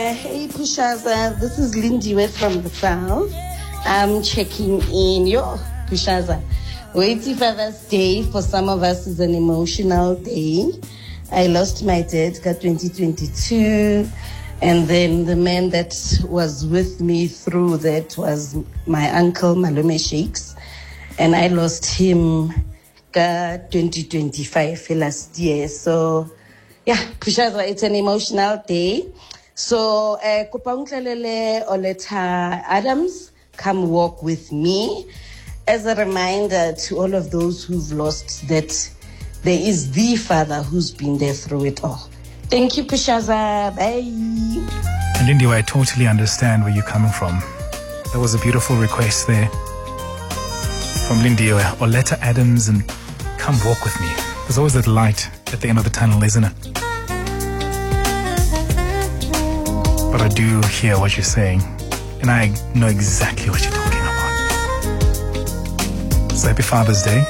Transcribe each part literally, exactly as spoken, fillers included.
Hey Pushaza, this is Lindiwe from the South. I'm checking in. Yo, Pushaza, waiting Father's Day for some of us is an emotional day. I lost my dad got twenty twenty-two, and then the man that was with me through that was my uncle Malume Shakes, and I lost him got twenty twenty-five last year. So yeah, Pushaza, it's an emotional day. So, uh, Kupanglalele Oleta Adams, come walk with me as a reminder to all of those who've lost that there is the Father who's been there through it all. Thank you, Pushaza. Bye. And Lindiwe, I totally understand where you're coming from. That was a beautiful request there from Lindiwe Oleta Adams, and come walk with me. There's always that light at the end of the tunnel, isn't it? But I do hear what you're saying, and I know exactly what you're talking about. So happy Father's Day.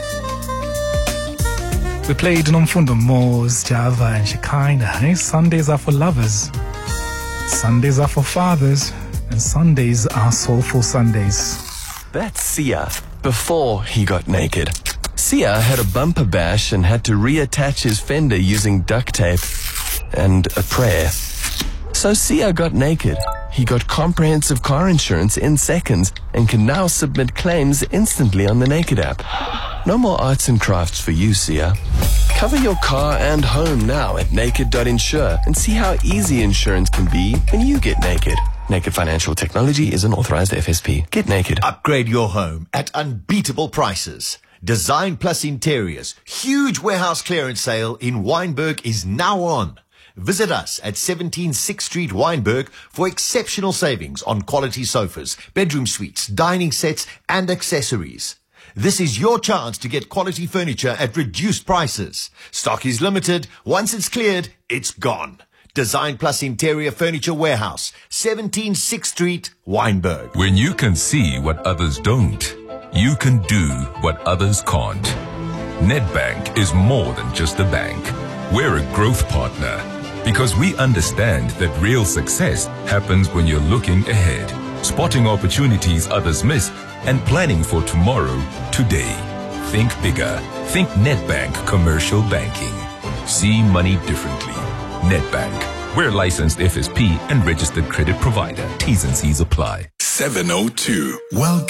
We played Nomfundo Mo's, Java and Shekinah. Eh? Sundays are for lovers, Sundays are for fathers, and Sundays are soulful Sundays. That's Sia before he got naked. Sia had a bumper bash and had to reattach his fender using duct tape and a prayer. So Sia got naked. He got comprehensive car insurance in seconds and can now submit claims instantly on the Naked app. No more arts and crafts for you, Sia. Cover your car and home now at naked dot insure and see how easy insurance can be when you get naked. Naked Financial Technology is an authorized F S P. Get naked. Upgrade your home at unbeatable prices. Design Plus Interiors. Huge warehouse clearance sale in Wynberg is now on. Visit us at seventeen sixth Street, Wynberg, for exceptional savings on quality sofas, bedroom suites, dining sets, and accessories. This is your chance to get quality furniture at reduced prices. Stock is limited. Once it's cleared, it's gone. Design Plus Interior Furniture Warehouse, seventeen sixth Street, Wynberg. When you can see what others don't, you can do what others can't. Nedbank is more than just a bank. We're a growth partner, because we understand that real success happens when you're looking ahead, spotting opportunities others miss, and planning for tomorrow, today. Think bigger. Think Nedbank Commercial Banking. See money differently. Nedbank. We're licensed F S P and registered credit provider. T's and C's apply. seven oh two. Welcome.